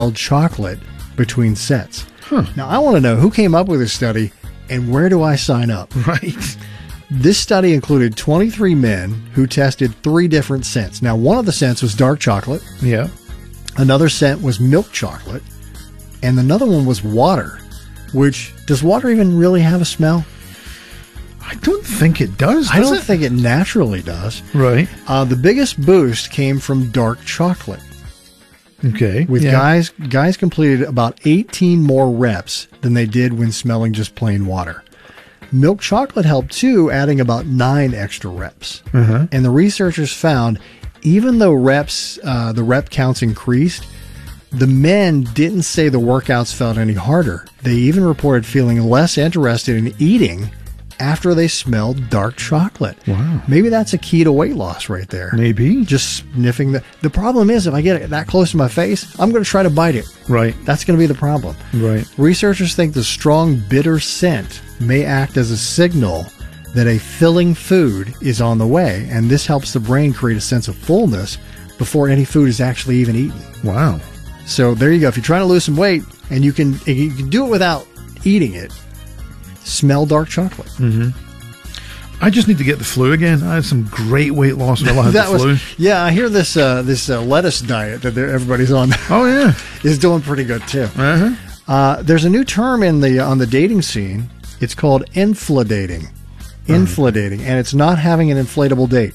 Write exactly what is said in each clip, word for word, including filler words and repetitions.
chocolate between sets. Huh. Now, I want to know who came up with this study and where do I sign up? Right. This study included twenty-three men who tested three different scents. Now, one of the scents was dark chocolate. Yeah. Another scent was milk chocolate. And another one was water, which, does water even really have a smell? I don't think it does, does I don't it? think it naturally does. Right. Uh, the biggest boost came from dark chocolate. Okay. With yeah. guys, guys completed about eighteen more reps than they did when smelling just plain water. Milk chocolate helped too, adding about nine extra reps. Uh-huh. And the researchers found, even though reps, uh, the rep counts increased, the men didn't say the workouts felt any harder. They even reported feeling less interested in eating after they smelled dark chocolate. Wow. Maybe that's a key to weight loss right there. Maybe. Just sniffing the... The problem is, if I get it that close to my face, I'm going to try to bite it. Right. That's going to be the problem. Right. Researchers think the strong, bitter scent may act as a signal that a filling food is on the way, and this helps the brain create a sense of fullness before any food is actually even eaten. Wow. So there you go. If you're trying to lose some weight, and you can, you can do it without eating it, smell dark chocolate. Mm-hmm. I just need to get the flu again. I had some great weight loss while I had that the was, flu. Yeah, I hear this uh, this uh, lettuce diet that everybody's on. Oh yeah, is doing pretty good too. Uh-huh. Uh, there's a new term in the on the dating scene. It's called infladating. Infladating, and it's not having an inflatable date.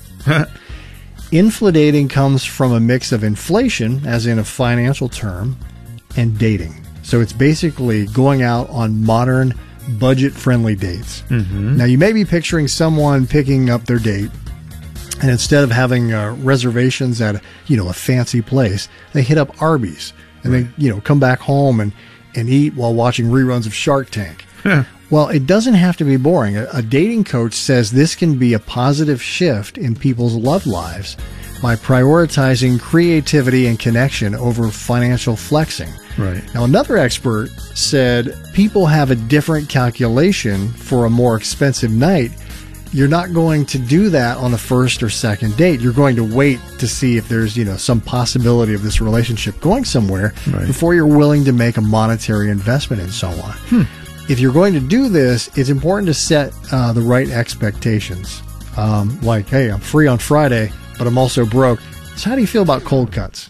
Infladating comes from a mix of inflation, as in a financial term, and dating. So it's basically going out on modern, budget-friendly dates. Mm-hmm. Now, you may be picturing someone picking up their date, and instead of having uh, reservations at, you know, a fancy place, they hit up Arby's, and right. they, you know, come back home and, and eat while watching reruns of Shark Tank. Well, it doesn't have to be boring. A, a dating coach says this can be a positive shift in people's love lives by prioritizing creativity and connection over financial flexing. Right. Now, another expert said people have a different calculation for a more expensive night. You're not going to do that on the first or second date. You're going to wait to see if there's, you know, some possibility of this relationship going somewhere right. before you're willing to make a monetary investment and so on. Hmm. If you're going to do this, it's important to set uh, the right expectations. Um, like, hey, I'm free on Friday, but I'm also broke. So how do you feel about cold cuts?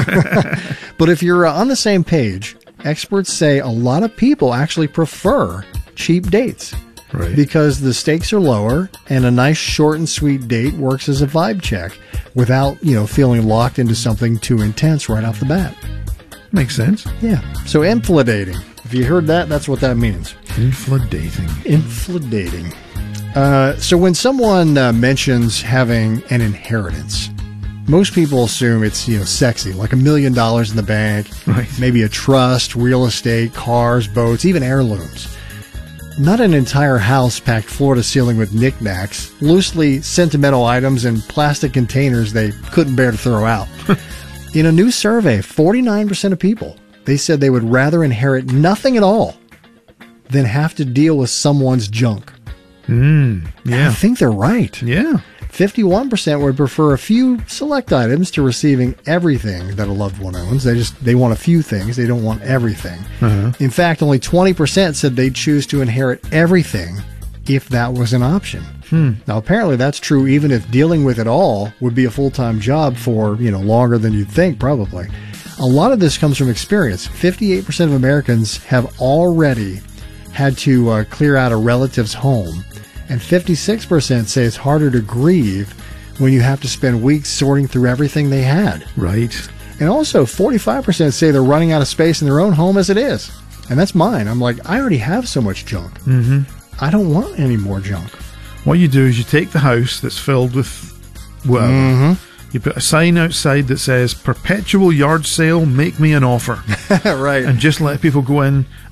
But if you're uh, on the same page, experts say a lot of people actually prefer cheap dates. Right. Because the stakes are lower and a nice short and sweet date works as a vibe check without, you know, feeling locked into something too intense right off the bat. Makes sense. Yeah. So infladating. If you heard that, that's what that means. Infladating. Infladating. Uh, so when someone uh, mentions having an inheritance, most people assume it's, you know, sexy, like a million dollars in the bank, right. maybe a trust, real estate, cars, boats, even heirlooms. Not an entire house packed floor to ceiling with knickknacks, loosely sentimental items, and plastic containers they couldn't bear to throw out. In a new survey, forty-nine percent of people, they said they would rather inherit nothing at all than have to deal with someone's junk. Mm, yeah. I think they're right. Yeah. fifty-one percent would prefer a few select items to receiving everything that a loved one owns. They just they want a few things. They don't want everything. Uh-huh. In fact, only twenty percent said they'd choose to inherit everything if that was an option. Hmm. Now, apparently that's true even if dealing with it all would be a full-time job for, you know, longer than you'd think, probably. A lot of this comes from experience. fifty-eight percent of Americans have already had to uh, clear out a relative's home, and fifty-six percent say it's harder to grieve when you have to spend weeks sorting through everything they had. Right. And also, forty-five percent say they're running out of space in their own home as it is. And that's mine. I'm like, I already have so much junk. Mm-hmm. I don't want any more junk. What you do is you take the house that's filled with whatever. Mm-hmm. You put a sign outside that says, perpetual yard sale, make me an offer. Right. And just let people go in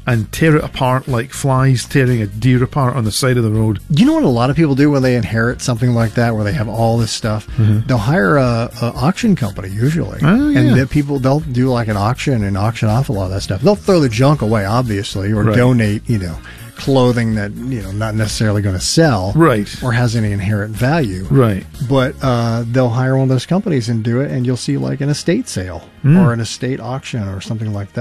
and tear it apart like flies tearing a deer apart on the side of the road. You know what a lot of people do when they inherit something like that, where they have all this stuff? Mm-hmm. They'll hire a, a auction company usually, oh, yeah. and the people they'll do like an auction and auction off a lot of that stuff. They'll throw the junk away, obviously, or right. donate, you know, clothing that you know not necessarily going to sell, right, or has any inherent value, right. But uh, they'll hire one of those companies and do it, and you'll see like an estate sale mm. or an estate auction or something like that.